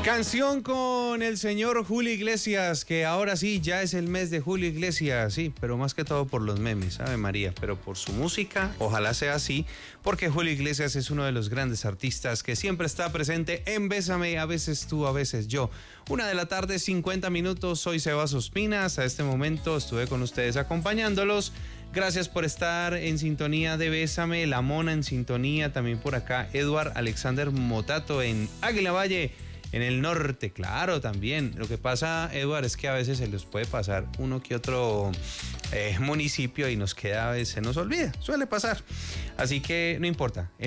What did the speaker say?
Canción con el señor Julio Iglesias, que ahora sí, ya es el mes de Julio Iglesias, sí, pero más que todo por los memes, Ave María, pero por su música, ojalá sea así, porque Julio Iglesias es uno de los grandes artistas que siempre está presente en Bésame, a veces tú, a veces yo. 1:50 p.m, soy Sebas Ospinas, a este momento estuve con ustedes acompañándolos. Gracias por estar en sintonía de Bésame, La Mona en sintonía, también por acá Edward Alexander Motato en Águila Valle, en el norte, claro, también. Lo que pasa, Edward, es que a veces se les puede pasar uno que otro municipio y nos queda, a veces se nos olvida, suele pasar. Así que no importa.